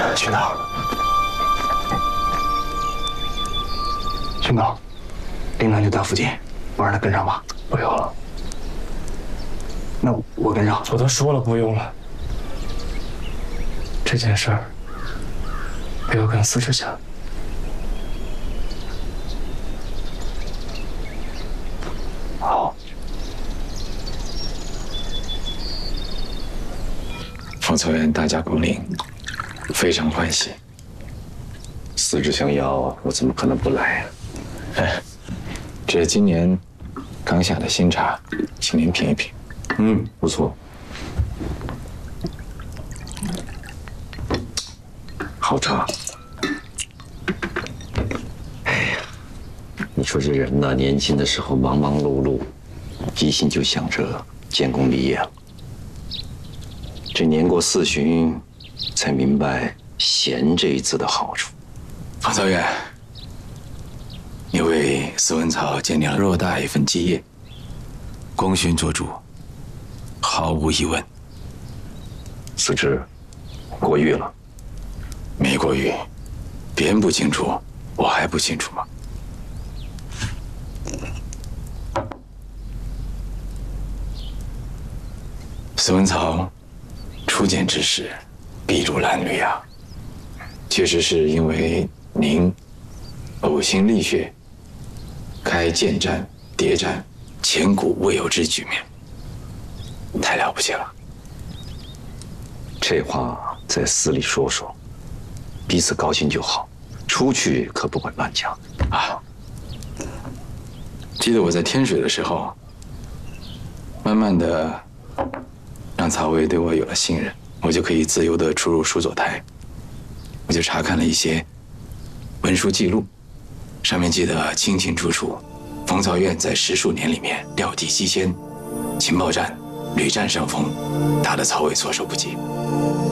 训导，训导，林南就在附近，我让他跟上吧。 不用了， 那我跟上。 我都说了不用了。这件事儿不要跟司之讲。 好。 冯曹院大驾光临，非常欢喜。 司之相邀，我怎么可能不来呀？ 哎，这是今年刚下的新茶，请您品一品。 不错。好茶。哎呀，你说这人呐，年轻的时候忙忙碌碌，一心就想着建功立业了。这年过四旬，才明白“闲”这一字的好处。 冯曹院，你为司文草建立了偌大一份基业，功勋卓著，毫无疑问。 司之，过誉了。 没过誉，别人不清楚，我还不清楚吗？司文草初见之时，筚路蓝缕啊，确实是因为您呕心沥血，开剑战、谍战，前古未有之局面，太了不起了。 这话在司里说说，彼此高兴就好，出去可不管乱讲啊！记得我在天水的时候，慢慢的让曹魏对我有了信任，我就可以自由的出入书佐台。我就查看了一些文书记录，上面记得清清楚楚，冯曹院在10数年里面料敌机先，情报战屡占上风，打得曹魏措手不及。